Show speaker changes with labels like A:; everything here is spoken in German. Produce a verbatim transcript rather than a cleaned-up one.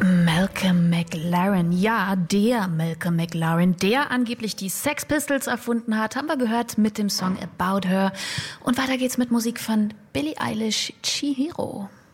A: Malcolm McLaren, ja, der Malcolm McLaren, der angeblich die Sex Pistols erfunden hat, haben wir gehört mit dem Song About Her. Und weiter geht's mit Musik von Billie Eilish, Chihiro.